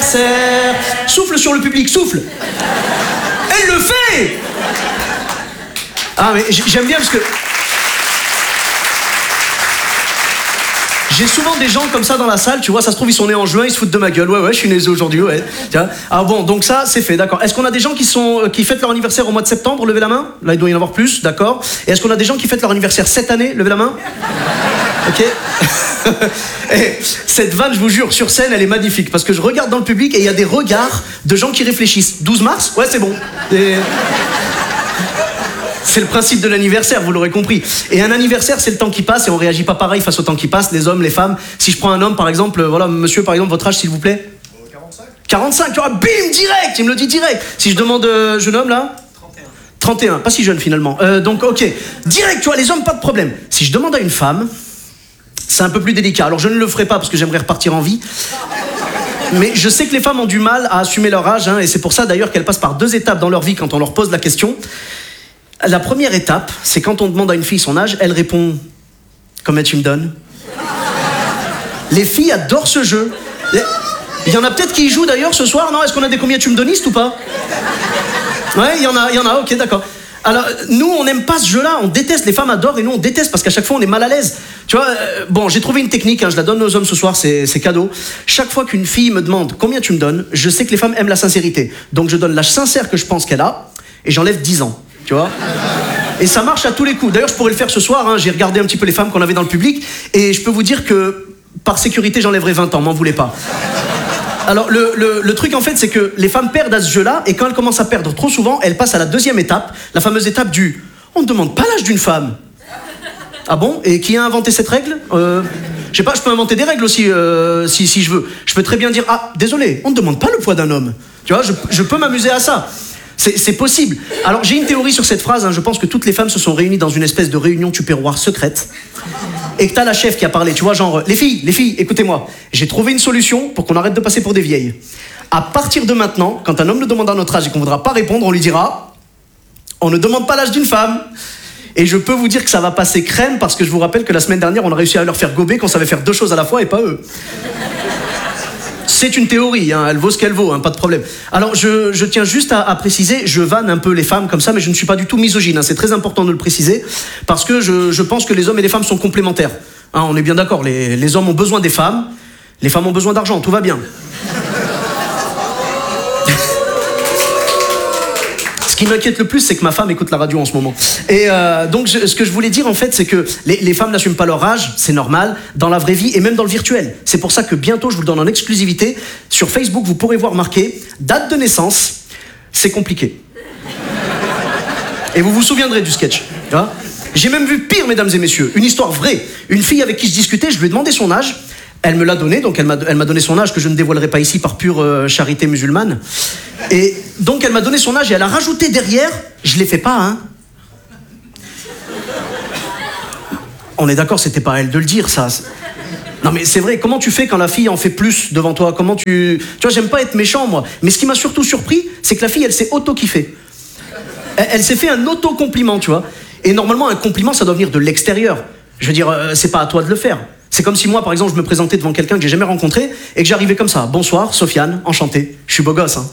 anniversaire. Souffle sur le public, souffle. Elle le fait. Ah mais j'aime bien parce que j'ai souvent des gens comme ça dans la salle, tu vois, ça se trouve ils sont nés en juin, ils se foutent de ma gueule. Ouais, je suis né aujourd'hui, ouais. Tiens. Ah bon, donc ça c'est fait, d'accord. Est-ce qu'on a des gens qui fêtent leur anniversaire au mois de septembre, levez la main. Là il doit y en avoir plus, d'accord. Et est-ce qu'on a des gens qui fêtent leur anniversaire cette année, levez la main. Ok. Et cette vanne, je vous jure, sur scène, elle est magnifique parce que je regarde dans le public et il y a des regards de gens qui réfléchissent. 12 mars? Ouais, c'est bon. Et... c'est le principe de l'anniversaire, vous l'aurez compris. Et un anniversaire, c'est le temps qui passe et on réagit pas pareil face au temps qui passe, les hommes, les femmes. Si je prends un homme, par exemple, voilà, monsieur, par exemple, votre âge, s'il vous plaît? 45. 45, tu vois, bim, direct, il me le dit direct. Si je demande, jeune homme, là? 31, pas si jeune finalement. Donc, ok, direct, tu vois, les hommes, pas de problème. Si je demande à une femme, c'est un peu plus délicat. Alors, je ne le ferai pas parce que j'aimerais repartir en vie. Mais je sais que les femmes ont du mal à assumer leur âge, hein, et c'est pour ça d'ailleurs qu'elles passent par 2 étapes dans leur vie quand on leur pose la question. La première étape, c'est quand on demande à une fille son âge, elle répond « Combien tu me donnes ?» Les filles adorent ce jeu. Il y en a peut-être qui y jouent d'ailleurs ce soir, non? Est-ce qu'on a des combien tu me donnistes ou pas? Ouais, il y en a, ok, d'accord. Alors, nous, on n'aime pas ce jeu-là, on déteste, les femmes adorent et nous, on déteste parce qu'à chaque fois, on est mal à l'aise. Tu vois, bon, j'ai trouvé une technique, hein, je la donne aux hommes ce soir, c'est cadeau. Chaque fois qu'une fille me demande combien tu me donnes, je sais que les femmes aiment la sincérité. Donc, je donne l'âge sincère que je pense qu'elle a et j'enlève 10 ans. Tu vois? Et ça marche à tous les coups. D'ailleurs, je pourrais le faire ce soir, hein. J'ai regardé un petit peu les femmes qu'on avait dans le public et je peux vous dire que par sécurité, j'enlèverai 20 ans, m'en voulez pas. Alors, le truc en fait, c'est que les femmes perdent à ce jeu-là et quand elles commencent à perdre trop souvent, elles passent à la deuxième étape, la fameuse étape du « on ne demande pas l'âge d'une femme ». Ah bon? Et qui a inventé cette règle? Je sais pas, je peux inventer des règles aussi si je veux. Je peux très bien dire « ah, désolé, on ne demande pas le poids d'un homme ». Tu vois, je peux m'amuser à ça. C'est possible. Alors, j'ai une théorie sur cette phrase. Hein. Je pense que toutes les femmes se sont réunies dans une espèce de réunion tupperware secrète. Et que t'as la chef qui a parlé. Tu vois, genre, les filles, écoutez-moi. J'ai trouvé une solution pour qu'on arrête de passer pour des vieilles. À partir de maintenant, quand un homme nous demandera notre âge et qu'on ne voudra pas répondre, on lui dira « on ne demande pas l'âge d'une femme ». Et je peux vous dire que ça va passer crème parce que je vous rappelle que la semaine dernière, on a réussi à leur faire gober qu'on savait faire 2 choses à la fois et pas eux. C'est une théorie, hein, elle vaut ce qu'elle vaut, hein, pas de problème. Alors, je tiens juste à préciser, je vanne un peu les femmes comme ça, mais je ne suis pas du tout misogyne, hein, c'est très important de le préciser, parce que je pense que les hommes et les femmes sont complémentaires. Hein, on est bien d'accord, les hommes ont besoin des femmes, les femmes ont besoin d'argent, tout va bien. Ce qui m'inquiète le plus, c'est que ma femme écoute la radio en ce moment. Et donc, ce que je voulais dire, en fait, c'est que les femmes n'assument pas leur âge, c'est normal, dans la vraie vie et même dans le virtuel. C'est pour ça que bientôt, je vous le donne en exclusivité, sur Facebook, vous pourrez voir marqué « date de naissance, c'est compliqué ». Et vous vous souviendrez du sketch. Hein? J'ai même vu pire, mesdames et messieurs, une histoire vraie. Une fille avec qui je discutais, je lui ai demandé son âge. Elle me l'a donné, donc elle m'a donné son âge que je ne dévoilerai pas ici par pure charité musulmane. Et donc elle m'a donné son âge et elle a rajouté derrière, je l'ai fait pas, hein. On est d'accord, c'était pas à elle de le dire, ça. Non mais c'est vrai, comment tu fais quand la fille en fait plus devant toi? Comment tu vois, j'aime pas être méchant, moi. Mais ce qui m'a surtout surpris, c'est que la fille, elle s'est auto-kiffée. Elle s'est fait un auto-compliment, tu vois. Et normalement, un compliment, ça doit venir de l'extérieur. Je veux dire, c'est pas à toi de le faire. C'est comme si moi, par exemple, je me présentais devant quelqu'un que j'ai jamais rencontré et que j'arrivais comme ça. Bonsoir, Sofiane, enchanté. Je suis beau gosse, hein.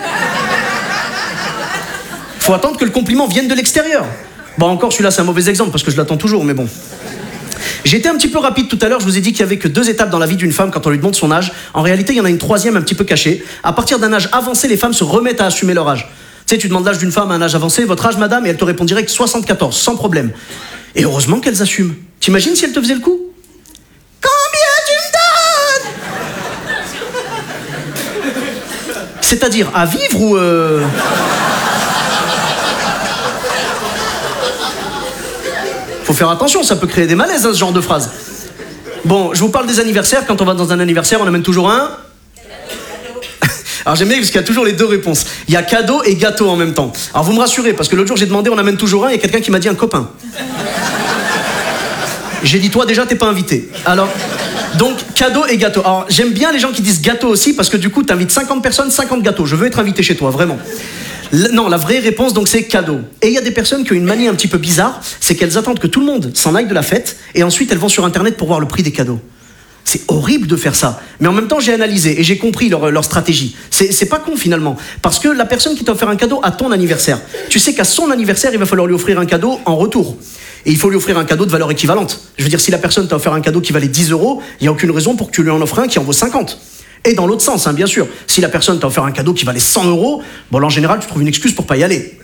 Faut attendre que le compliment vienne de l'extérieur. Bon, encore celui-là, c'est un mauvais exemple parce que je l'attends toujours, mais bon. J'ai été un petit peu rapide tout à l'heure. Je vous ai dit qu'il y avait que 2 étapes dans la vie d'une femme quand on lui demande son âge. En réalité, il y en a une 3e un petit peu cachée. À partir d'un âge avancé, les femmes se remettent à assumer leur âge. Tu sais, tu demandes l'âge d'une femme à un âge avancé, votre âge, madame, et elle te répond direct 74, sans problème. Et heureusement qu'elles assument. T'imagines si elle te faisait le coup? C'est-à-dire à vivre ou... Faut faire attention, ça peut créer des malaises, hein, ce genre de phrase. Bon, je vous parle des anniversaires. Quand on va dans un anniversaire, on amène toujours un... Alors j'aime bien parce qu'il y a toujours les 2 réponses. Il y a cadeau et gâteau en même temps. Alors vous me rassurez, parce que l'autre jour j'ai demandé, on amène toujours un, et il y a quelqu'un qui m'a dit un copain. J'ai dit, toi déjà, t'es pas invité. Alors... donc, cadeau et gâteau. Alors, j'aime bien les gens qui disent gâteau aussi, parce que du coup, t'invites 50 personnes, 50 gâteaux. Je veux être invité chez toi, vraiment. Non, la vraie réponse, donc, c'est cadeau. Et il y a des personnes qui ont une manie un petit peu bizarre, c'est qu'elles attendent que tout le monde s'en aille de la fête, et ensuite, elles vont sur Internet pour voir le prix des cadeaux. C'est horrible de faire ça. Mais en même temps, j'ai analysé et j'ai compris leur stratégie. C'est pas con finalement. Parce que la personne qui t'a offert un cadeau à ton anniversaire, tu sais qu'à son anniversaire, il va falloir lui offrir un cadeau en retour. Et il faut lui offrir un cadeau de valeur équivalente. Je veux dire, si la personne t'a offert un cadeau qui valait 10 €, il n'y a aucune raison pour que tu lui en offres un qui en vaut 50. Et dans l'autre sens, hein, bien sûr. Si la personne t'a offert un cadeau qui valait 100 €, bon, là, en général, tu trouves une excuse pour pas y aller.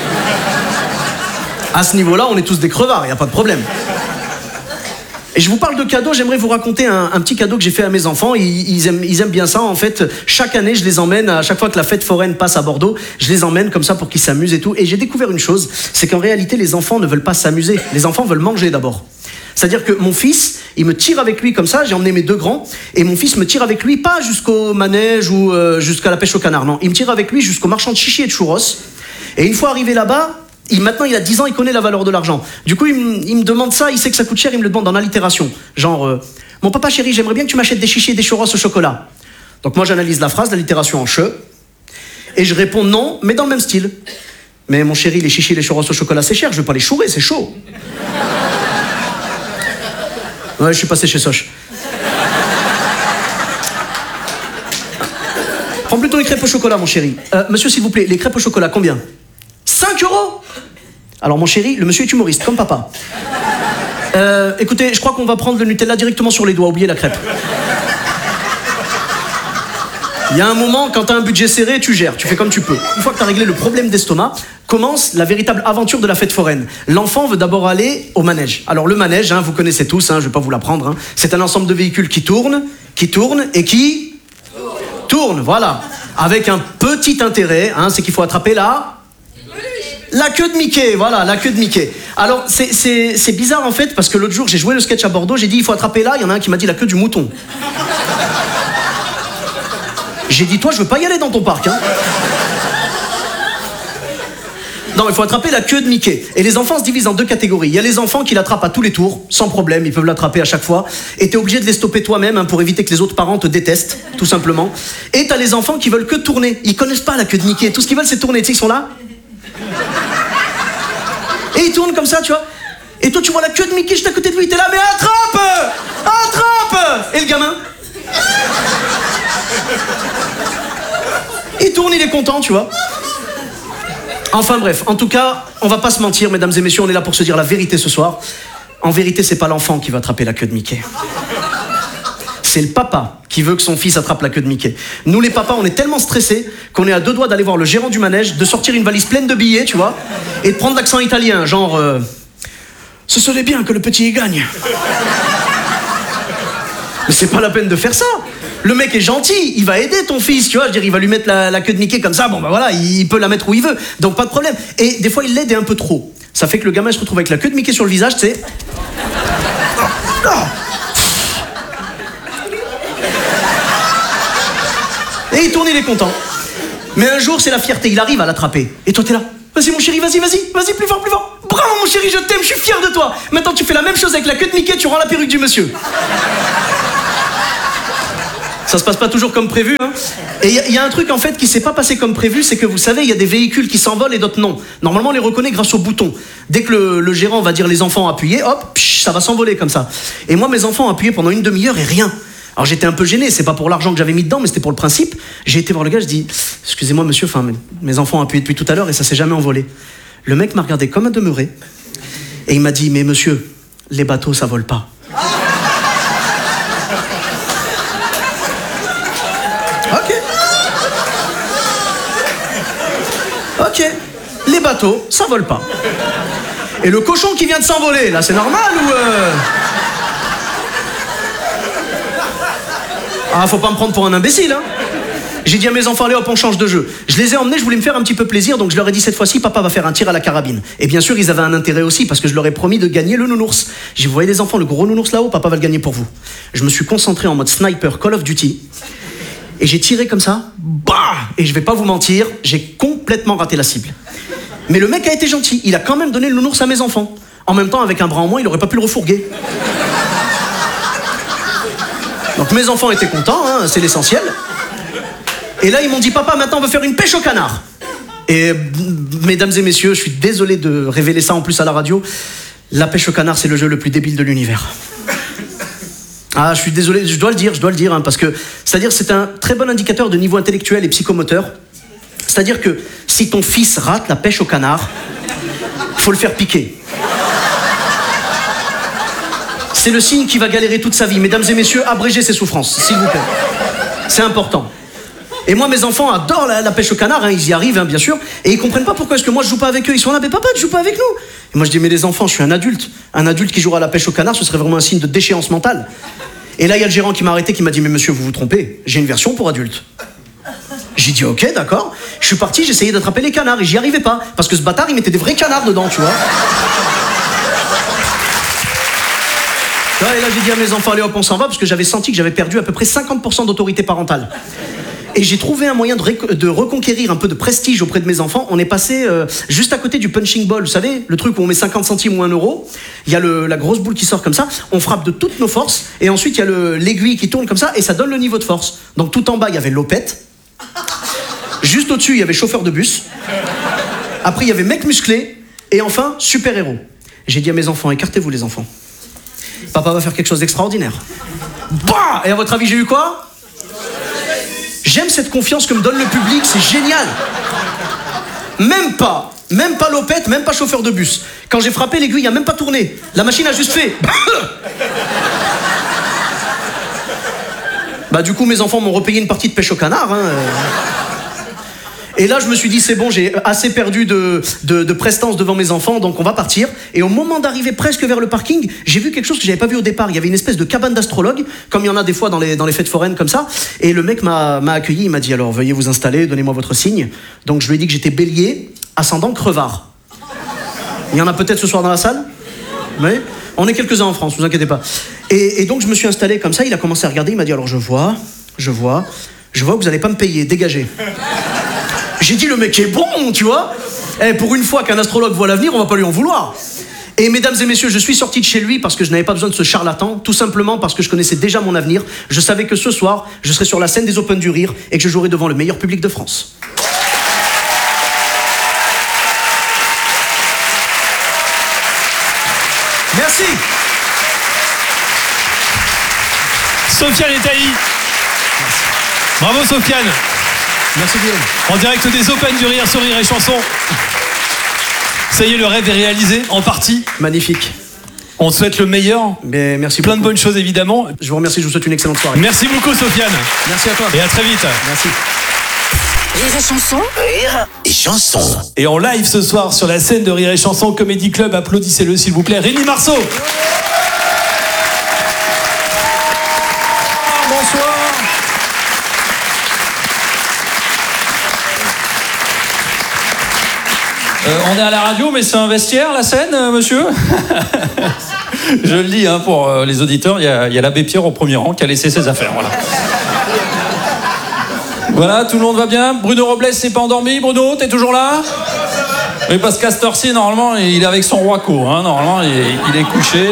À ce niveau-là, on est tous des crevards, il n'y a pas de problème. Et je vous parle de cadeaux, j'aimerais vous raconter un petit cadeau que j'ai fait à mes enfants. Ils aiment bien ça, en fait. Chaque année, je les emmène, à chaque fois que la fête foraine passe à Bordeaux, je les emmène comme ça pour qu'ils s'amusent et tout. Et j'ai découvert une chose, c'est qu'en réalité, les enfants ne veulent pas s'amuser. Les enfants veulent manger d'abord. C'est-à-dire que mon fils, il me tire avec lui comme ça, j'ai emmené mes 2 grands, et mon fils me tire avec lui, pas jusqu'au manège ou jusqu'à la pêche au canard, non. Il me tire avec lui jusqu'au marchand de chichis et de churros. Et une fois arrivé là-bas, maintenant il a 10 ans, il connaît la valeur de l'argent. Du coup, il me demande ça, il sait que ça coûte cher, il me le demande en allitération. Genre, mon papa chéri, j'aimerais bien que tu m'achètes des chichis et des churros au chocolat. Donc moi j'analyse la phrase, l'allitération en che, et je réponds non, mais dans le même style. Mais mon chéri, les chichis et les churros au chocolat, c'est cher, je veux pas les chourer, c'est chaud. Ouais, je suis passé chez Soch. Prends plutôt les crêpes au chocolat, mon chéri. Monsieur, s'il vous plaît, les crêpes au chocolat, combien ? 5 €? Alors, mon chéri, le monsieur est humoriste, comme papa. Écoutez, je crois qu'on va prendre le Nutella directement sur les doigts, oubliez la crêpe. Il y a un moment, quand t'as un budget serré, tu gères, tu fais comme tu peux. Une fois que t'as réglé le problème d'estomac, commence la véritable aventure de la fête foraine. L'enfant veut d'abord aller au manège. Alors le manège, hein, vous connaissez tous, hein, je vais pas vous l'apprendre, hein, c'est un ensemble de véhicules qui tournent et qui tournent, voilà. Avec un petit intérêt, hein, c'est qu'il faut attraper la queue de Mickey, voilà, la queue de Mickey. Alors, c'est bizarre en fait, parce que l'autre jour, j'ai joué le sketch à Bordeaux, j'ai dit, il faut attraper là, il y en a un qui m'a dit la queue du mouton. J'ai dit, toi, je veux pas y aller dans ton parc, hein. Non, il faut attraper la queue de Mickey. Et les enfants se divisent en 2 catégories. Il y a les enfants qui l'attrapent à tous les tours, sans problème, ils peuvent l'attraper à chaque fois. Et t'es obligé de les stopper toi-même, hein, pour éviter que les autres parents te détestent, tout simplement. Et t'as les enfants qui veulent que tourner. Ils connaissent pas la queue de Mickey. Tout ce qu'ils veulent, c'est tourner. Tu sais, ils sont là. Et ils tournent comme ça, tu vois. Et toi, tu vois la queue de Mickey juste à côté de lui. T'es là, mais attrape! Attrape! Et le gamin? Il tourne, il est content, tu vois. Enfin bref, en tout cas, on va pas se mentir, mesdames et messieurs, on est là pour se dire la vérité ce soir. En vérité, c'est pas l'enfant qui va attraper la queue de Mickey. C'est le papa qui veut que son fils attrape la queue de Mickey. Nous, les papas, on est tellement stressés qu'on est à 2 doigts d'aller voir le gérant du manège, de sortir une valise pleine de billets, tu vois, et de prendre l'accent italien, genre... ce serait bien que le petit y gagne. Mais c'est pas la peine de faire ça. Le mec est gentil, il va aider ton fils, tu vois, je veux dire, il va lui mettre la queue de Mickey comme ça, bon bah voilà, il peut la mettre où il veut, donc pas de problème. Et des fois, il l'aide un peu trop. Ça fait que le gamin se retrouve avec la queue de Mickey sur le visage, tu sais. Et il tourne, il est content. Mais un jour, c'est la fierté, il arrive à l'attraper. Et toi, t'es là. Vas-y, mon chéri, vas-y, plus fort, plus fort. Bravo, mon chéri, je t'aime, je suis fier de toi. Maintenant, tu fais la même chose avec la queue de Mickey, tu rends la perruque du monsieur. Ça se passe pas toujours comme prévu, hein. Et il y a un truc en fait qui s'est pas passé comme prévu, c'est que vous savez, il y a des véhicules qui s'envolent et d'autres non. Normalement, on les reconnaît grâce au bouton. Dès que le gérant va dire les enfants appuyez, hop, psh, ça va s'envoler comme ça. Et moi, mes enfants ont appuyé pendant une demi-heure et rien. Alors j'étais un peu gêné, c'est pas pour l'argent que j'avais mis dedans, mais c'était pour le principe. J'ai été voir le gars, je dis, excusez-moi monsieur, enfin, mes enfants ont appuyé depuis tout à l'heure et ça s'est jamais envolé. Le mec m'a regardé comme un demeuré et il m'a dit, mais monsieur, les bateaux ça vole pas. Ok, les bateaux, ça vole pas. Et le cochon qui vient de s'envoler, là, c'est normal ou... Ah, faut pas me prendre pour un imbécile, hein. J'ai dit à mes enfants, allez hop, on change de jeu. Je les ai emmenés, je voulais me faire un petit peu plaisir, donc je leur ai dit cette fois-ci, papa va faire un tir à la carabine. Et bien sûr, ils avaient un intérêt aussi, parce que je leur ai promis de gagner le nounours. J'ai dit, vous voyez les enfants, le gros nounours là-haut, papa va le gagner pour vous. Je me suis concentré en mode sniper Call of Duty. Et j'ai tiré comme ça, bah! Et je vais pas vous mentir, j'ai complètement raté la cible. Mais le mec a été gentil, il a quand même donné le nounours à mes enfants. En même temps, avec un bras en moins, il aurait pas pu le refourguer. Donc mes enfants étaient contents, hein, c'est l'essentiel. Et là, ils m'ont dit, papa, maintenant on veut faire une pêche au canard. Et mesdames et messieurs, je suis désolé de révéler ça en plus à la radio, la pêche au canard, c'est le jeu le plus débile de l'univers. Ah, je suis désolé, je dois le dire, hein, parce que c'est-à-dire c'est un très bon indicateur de niveau intellectuel et psychomoteur. C'est-à-dire que si ton fils rate la pêche au canard, faut le faire piquer. C'est le signe qu'il va galérer toute sa vie. Mesdames et messieurs, abrégez ses souffrances, s'il vous plaît. C'est important. Et moi, mes enfants adorent la pêche au canard, hein, ils y arrivent, hein, bien sûr, et ils comprennent pas pourquoi est-ce que moi je joue pas avec eux. Ils sont là, mais papa, tu joues pas avec nous. Et moi je dis, mais les enfants, je suis un adulte. Un adulte qui jouera à la pêche au canard, ce serait vraiment un signe de déchéance mentale. Et là, il y a le gérant qui m'a arrêté, qui m'a dit, mais monsieur, vous vous trompez, j'ai une version pour adultes. J'ai dit, ok, d'accord. Je suis parti, j'essayais d'attraper les canards, et j'y arrivais pas, parce que ce bâtard, il mettait des vrais canards dedans, tu vois. Et là, j'ai dit à mes enfants, allez hop, on s'en va, parce que j'avais senti que j'avais perdu à peu près 50% d'autorité parentale. Et j'ai trouvé un moyen de reconquérir un peu de prestige auprès de mes enfants. On est passé juste à côté du punching ball, vous savez, le truc où on met 50 centimes ou 1 euro. Il y a la grosse boule qui sort comme ça. On frappe de toutes nos forces. Et ensuite, il y a l'aiguille qui tourne comme ça et ça donne le niveau de force. Donc tout en bas, il y avait l'opette. Juste au-dessus, il y avait chauffeur de bus. Après, il y avait mec musclé. Et enfin, super-héros. J'ai dit à mes enfants, écartez-vous les enfants. Papa va faire quelque chose d'extraordinaire. Bah! Et à votre avis, j'ai eu quoi ? J'aime cette confiance que me donne le public, c'est génial. Même pas l'opette, même pas chauffeur de bus. Quand j'ai frappé, l'aiguille a même pas tourné. La machine a juste fait. Bah du coup, mes enfants m'ont repayé une partie de pêche au canard. Hein. Et là, je me suis dit, c'est bon, j'ai assez perdu de prestance devant mes enfants, donc on va partir. Et au moment d'arriver presque vers le parking, j'ai vu quelque chose que j'avais pas vu au départ. Il y avait une espèce de cabane d'astrologue, comme il y en a des fois dans les fêtes foraines comme ça. Et le mec m'a accueilli, il m'a dit, alors veuillez vous installer, donnez-moi votre signe. Donc je lui ai dit que j'étais bélier, ascendant crevard. Il y en a peut-être ce soir dans la salle ? Oui. On est quelques-uns en France, vous inquiétez pas. Et donc je me suis installé comme ça, il a commencé à regarder, il m'a dit, alors je vois que vous allez pas me payer, dégagez. J'ai dit, le mec est bon, tu vois. Pour une fois qu'un astrologue voit l'avenir, on va pas lui en vouloir. Et mesdames et messieurs, je suis sorti de chez lui parce que je n'avais pas besoin de ce charlatan, tout simplement parce que je connaissais déjà mon avenir. Je savais que ce soir, je serais sur la scène des Open du Rire et que je jouerais devant le meilleur public de France. Merci. Sofiane Etaï. Bravo Sofiane. Merci Guillaume. En direct des Open du Rire sur Rire et Chanson. Ça y est, le rêve est réalisé, en partie. Magnifique. On te souhaite le meilleur. Mais merci Plein beaucoup. de bonnes choses, évidemment. Je vous remercie, je vous souhaite une excellente soirée. Merci beaucoup, Sofiane. Merci à toi. Et à très vite. Merci. Rire et Chanson. Rire et Chanson. Et en live ce soir sur la scène de Rire et Chanson Comedy Club, applaudissez-le s'il vous plaît, Rémi Marceau. Bonsoir. On est à la radio, mais c'est un vestiaire, la scène, monsieur. Je le dis pour les auditeurs, il y a l'abbé Pierre au premier rang qui a laissé ses affaires. Voilà. Voilà, tout le monde va bien. Bruno Robles s'est pas endormi. Bruno, t'es toujours là ? Oui, parce qu'à cette heure-ci, normalement, il est avec son Roico. Normalement, il est couché.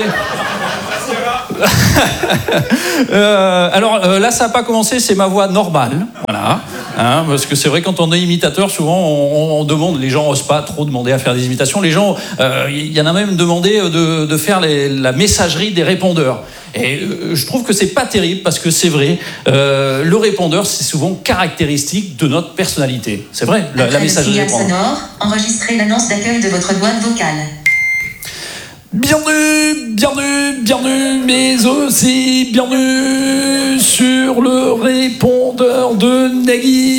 Alors là, ça n'a pas commencé, c'est ma voix normale. Voilà. Parce que c'est vrai, quand on est imitateur, souvent on demande, les gens n'osent pas trop demander à faire des imitations. Les gens, il y en a même demandé de faire la messagerie des répondeurs. Et je trouve que c'est pas terrible parce que c'est vrai, le répondeur, c'est souvent caractéristique de notre personnalité. C'est vrai, la messagerie répondeur. Sonore, enregistrez l'annonce d'accueil de votre boîte vocale. Bienvenue, mais aussi bienvenue sur le répondeur de Nagui.